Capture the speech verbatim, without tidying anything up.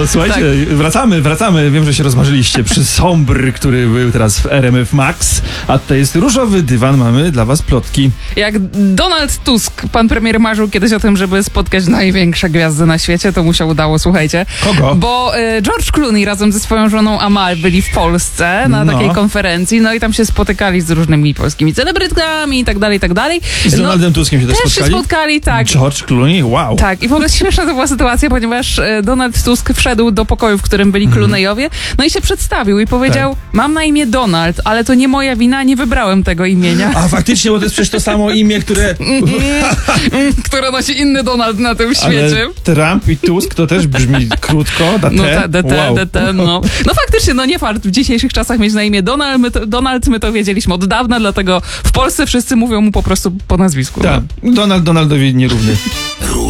słuchajcie, Tak. wracamy, wracamy. Wiem, że się rozmarzyliście przy Sombr, który był teraz w R M F Max, a tutaj jest różowy dywan, mamy dla was plotki. Jak Donald Tusk, pan premier, marzył kiedyś o tym, żeby spotkać największe gwiazdy na świecie, to mu się udało, słuchajcie. Kogo? Bo y, George Clooney razem ze swoją żoną Amal byli w Polsce na No. takiej konferencji, no i tam się spotykali z różnymi polskimi celebrytkami i tak dalej, i tak dalej. I z No, Donaldem Tuskiem się też też spotkali? się spotkali, tak. George Clooney? Wow. Tak, i w ogóle śmieszna to była sytuacja, ponieważ e, Donald Tusk wszedł do pokoju, w którym byli Clooneyowie, no i się przedstawił i powiedział, Tak. mam na imię Donald, ale to nie moja wina, nie wybrałem tego imienia. A faktycznie, bo to jest przecież to samo imię, które... Które nosi inny Donald na tym Ale świecie. Trump i Tusk to też brzmi krótko, na T. No ta, D T, wow. D T, no. No faktycznie, no nie fart w dzisiejszych czasach mieć na imię Donald, my to, Donald, my to wiedzieliśmy od dawna, dlatego w Polsce wszyscy mówią mu po prostu po nazwisku. Tak, Donald Donaldowi nierówny.